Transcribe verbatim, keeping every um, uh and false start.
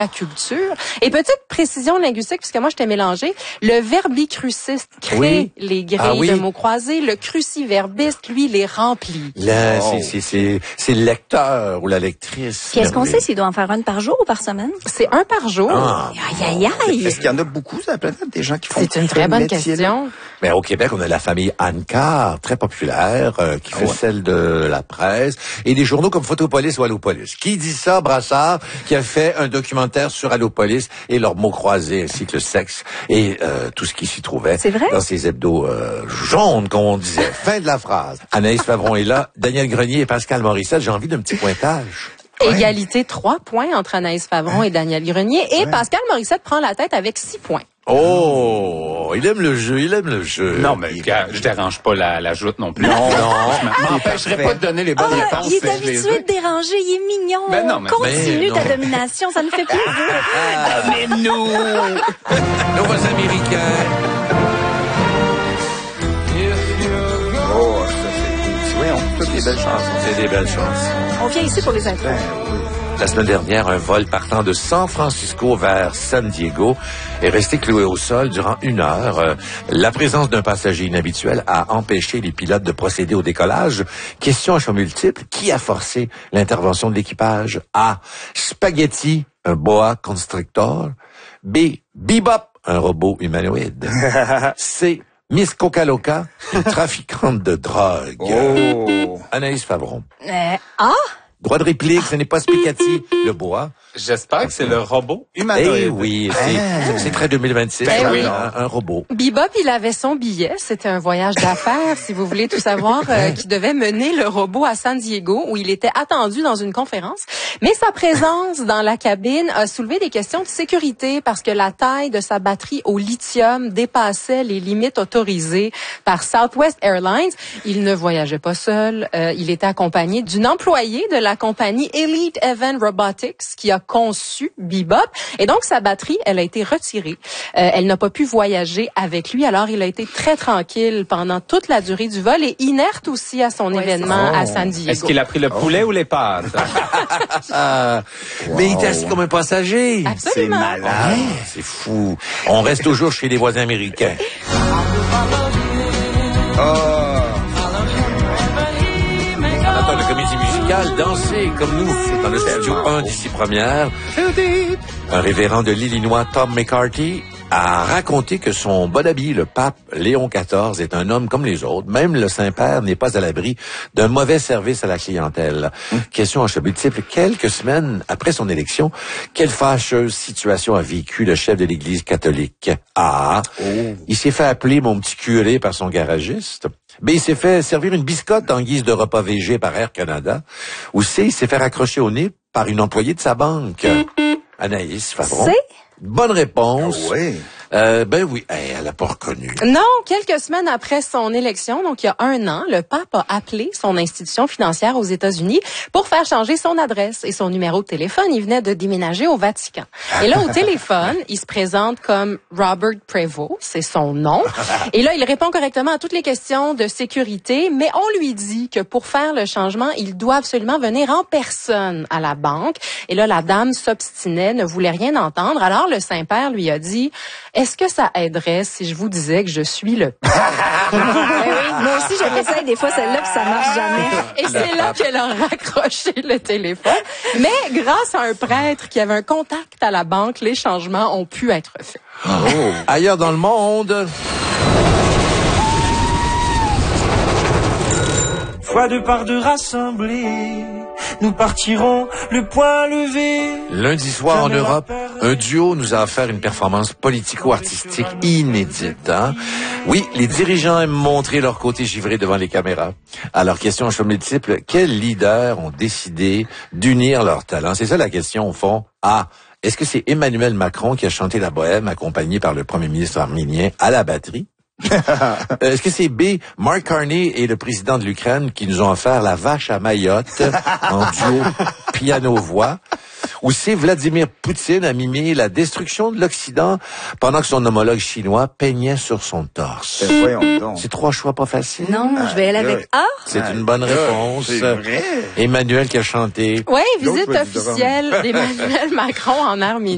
la culture. Et petite précision linguistique, puisque moi, je t'ai mélangé, le verbicruciste crée oui. les grilles ah, oui. de mots croisés, le cruciverbiste, lui, les remplit. Là, oh. c'est, c'est, c'est, c'est le lecteur ou la lectrice. Puis est-ce qu'on sait s'il doit en faire une par jour ou par semaine? C'est un par jour. Ah. Aïe, aïe, aïe! Est-ce qu'il y en a beaucoup sur la planète, des gens qui font C'est une très bonne question. Mais au Québec, on a la famille Anne-Carr, très populaire, euh, qui fait ouais. celle de la presse, et des journaux comme Photopolis ou Allopolis. Qui dit ça? Brassard, qui a fait un documentaire sur Allopolis et leurs mots croisés, ainsi que le sexe et euh, tout ce qui s'y trouvait. C'est vrai? Dans ces hebdos euh, jaunes, comme on disait. Fin de la phrase. Anaïs Favron est là, Daniel Grenier et Pascal Morissette. J'ai envie d'un petit pointage. Ouais. Égalité, trois points entre Anaïs Favron et Daniel Grenier. Et ouais. Pascal Morissette prend la tête avec six points. Oh, il aime le jeu, il aime le jeu. Non, mais je dérange pas la, la joute non plus. Non, non. Je m'empêcherai pas de donner les bonnes oh, réponses. Il est habitué de déranger, il est mignon. Ben non, mais, Continue mais ta domination, ça nous fait plaisir. Mais nous! Nos voisins américains. Oh, ça c'est... Oui, on toutes des belles chansons. C'est des belles chansons. On vient ici pour les intros. Ben, oui. La semaine dernière, un vol partant de San Francisco vers San Diego est resté cloué au sol durant une heure. Euh, la présence d'un passager inhabituel a empêché les pilotes de procéder au décollage. Question à choix multiples. Qui a forcé l'intervention de l'équipage? A. Spaghetti, un boa constrictor. B. Bebop, un robot humanoïde. C. Miss Coca-Loca, une trafiquante de drogue. Oh. Anaïs Favron. Euh, ah? Droit de réplique, ce n'est pas Spaghetti, le bois. J'espère que c'est le robot humanoïde. Eh oui, c'est, ah. c'est très deux mille vingt-six, ben un, oui. un, un robot. Bebop, il avait son billet. C'était un voyage d'affaires, si vous voulez tout savoir, euh, qui devait mener le robot à San Diego, où il était attendu dans une conférence. Mais sa présence dans la cabine a soulevé des questions de sécurité parce que la taille de sa batterie au lithium dépassait les limites autorisées par Southwest Airlines. Il ne voyageait pas seul. Euh, il était accompagné d'une employée de la compagnie Elite Event Robotics qui a conçu Bebop. Et donc, sa batterie, elle a été retirée. Euh, elle n'a pas pu voyager avec lui. Alors, il a été très tranquille pendant toute la durée du vol et inerte aussi à son ouais, événement oh. à San Diego. Est-ce qu'il a pris le poulet oh. ou les pâtes? Ah, wow. Mais il était assis comme un passager. Absolument. C'est malade. Oh, c'est fou. On reste toujours chez les voisins américains. Oh. Dans la comédie musicale, danser comme nous dans le studio un d'ici première. Un révérend de l'Illinois, Tom McCarthy, a raconté que son bon ami, le pape Léon quatorze, est un homme comme les autres. Même le Saint-Père n'est pas à l'abri d'un mauvais service à la clientèle. Mmh. Question en choix multiple. Quelques semaines après son élection, quelle fâcheuse situation a vécu le chef de l'Église catholique? A. Oh. Il s'est fait appeler mon petit curé par son garagiste. B. Il s'est fait servir une biscotte en guise de repas végé par Air Canada. Ou C. Il s'est fait raccrocher au nez par une employée de sa banque. Anaïs Favron. C. Bonne réponse. Oh oui. Euh, ben oui, hey, elle l'a pas reconnu. Non, quelques semaines après son élection, donc il y a un an, le pape a appelé son institution financière aux États-Unis pour faire changer son adresse et son numéro de téléphone. Il venait de déménager au Vatican. Et là, au téléphone, il se présente comme Robert Prevost, c'est son nom. Et là, il répond correctement à toutes les questions de sécurité, mais on lui dit que pour faire le changement, il doit absolument venir en personne à la banque. Et là, la dame s'obstinait, ne voulait rien entendre. Alors, le Saint-Père lui a dit... Est-ce que ça aiderait si je vous disais que je suis le pape? Oui, oui. Moi aussi, je l'essaye des fois, celle-là, puis ça marche jamais. Et c'est là qu'elle a raccroché le téléphone. Mais grâce à un prêtre qui avait un contact à la banque, les changements ont pu être faits. Oh. Ailleurs dans le monde... Fois de par deux rassemblés, nous partirons le poing levé. Lundi soir en Europe, un duo nous a offert une performance politico-artistique inédite. Hein? Oui, les dirigeants aiment montrer leur côté givré devant les caméras. Alors, question en choix multiple, quels leaders ont décidé d'unir leurs talents? C'est ça la question au fond. A. Est-ce que c'est Emmanuel Macron qui a chanté la bohème accompagné par le premier ministre arménien à la batterie? Est-ce que c'est B, Mark Carney et le président de l'Ukraine qui nous ont offert la vache à Mayotte en duo piano-voix? Ou c'est Vladimir Poutine a mimé la destruction de l'Occident pendant que son homologue chinois peignait sur son torse? Ben, voyons donc. C'est trois choix pas faciles. Non, je vais aller avec A. C'est une bonne réponse. C'est vrai. Emmanuel qui a chanté. Oui, L'autre visite va du drum. officielle d'Emmanuel Macron en Arménie.